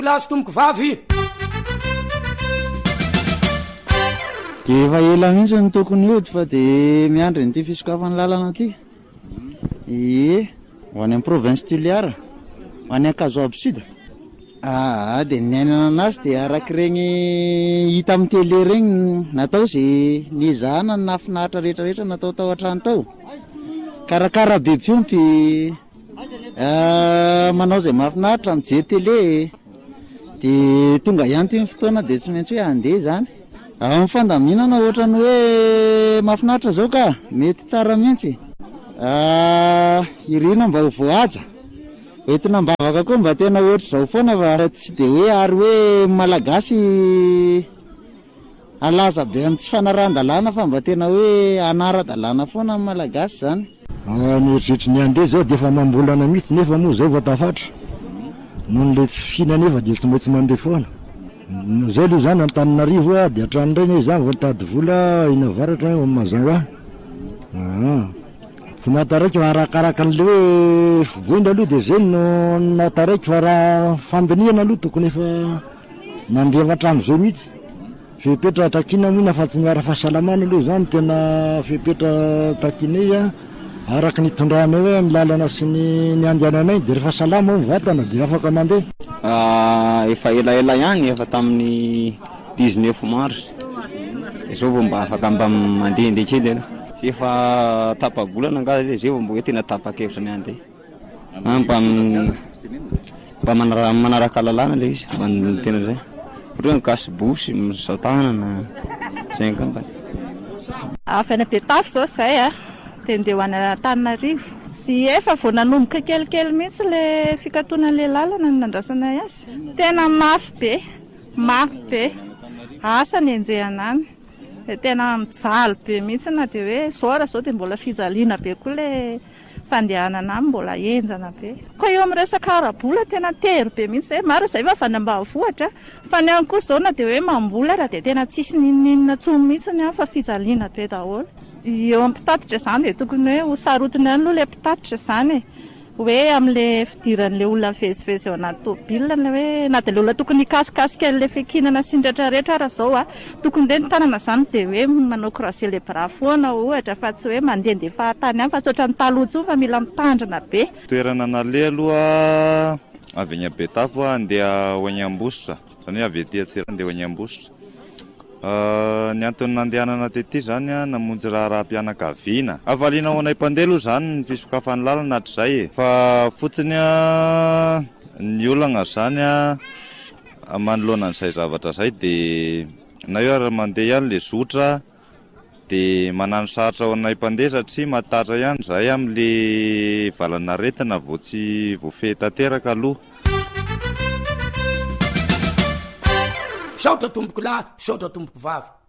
Plasy tomboko vavy. De efa ela mihitsy ny tokony hody fa de miandry n'ity fisokafany lalana ity. Ho any amin'ny province Toliara, ho any Ankazoab Sud. De ny ainana anazy de araka regny hita amin'ny télé regny natao izay nizahana ny nafinahitra rehetrarehetra natao tao an-trano tao. Karakara be fiompy, manao izay mahafinaritra mijery télé, de tonga ihany ty ny fotoana de tsy maintsy hoe andeha zany. Amin'ny fandaminana ohatrany hoe mahafinaritra zao ka mety tsara mihitsy. Irina mba ho voahaja, entina mbavaka koa mba tena ohatr' zao foana fa tsy de hoe ary hoe malagasy alaza be amin'ny tsy fanaran-dalàna fa mba tena hoe anara-dalàna foana amin'ny malagasy zany. Mieritreritra ny andeha zao de efa mambolana mihitsy nefa moa zao vao tafatra. Noho le tsy fihina nefa de tsy maintsy mandeha foana. Zao aloha zany Antananarivo de hatrany reny zany vao tady vola inavaratra mazava. Tsy nataraiky fa arakaraka an'le hoe voindra aloha de zay no nataraiky fa raha fandiniana aloha tokony efa nandrevatra am'izay mihitsy. Fepetra takina mihina fa tsy niara fahasalamana aloha zany tena fepetra takina izy araka ny tondrana hoe ny lalana sy ny andiananay de rehefa salama ny vatana de afaka mandeha. Efa elaela ihany efa tamin'ny 19 mars zao vao mba afaka mba mandehandeha kely aloha. Tsy efa tapa-bolana angaha zay vao mba hoe tena tapa-kevitra ny andeha. Mba manaraka lalàna le izy mba tena zay. Ohatra ny kasibosy misao tanana zay angambany. Afana Betafy zao zay de ndeha ho any Antananarivo. Sy efa vao nanomboka kelikely mihitsy le fikatoanan'le lalana ny nandrasana azy. Tena mafy be asa ny enjehana any. Tena mijaly be mihitsy na de hoe zora zao de mbola fijaliana be koa le fandehanana any mbola enjana be. Koa eo amin'ny resaka arabola tena tery be mihitsy maro zay fa ambanivohitra fa ny any koa zao na de hoe mambola raha de tena tsisy ninina tsony mihitsy ny fa fijaliana be daholo. Eo amin'ny mpitatitra izany de tokony hoe ho sarotiny ihany aloha le mpitatitra izany hoe amin'le fidiran'le olona vezivezy eo anaty tômôbilina hoe na de le olona tokony hikasikasika an'le fikinana sy ny rehetrarehetra ara zao tokony le ny tanana izany de hoe manao croisé les bras foana ohatra fa tsy hoe mandehandeha fahatany ihany fa tsy ohatran'ny taloha intsony fa mila mitandrina be. Toerana nale aloha avy any Betafy andeha ho any Ambositra, zany hoe avy etỳ Antsirabe andeha ho any Ambositra. Ny antony nandehanana tety zany namonjy raharaham-pianakaviana. Avaliana ho anay mpandeha aloha zany ny fisokafan'ny lalana hatrizay fa fotsiny ny olana zany manoloana an'izay zavatra zay de na eo ary mandeha ihany le zotra de manano sarotra ho anay mpandeha satria matatra ihany zay amin'le valana retina vao tsy voafehy tanteraka aloha. Saotra tomboko lahy, saotra tomboko vavy.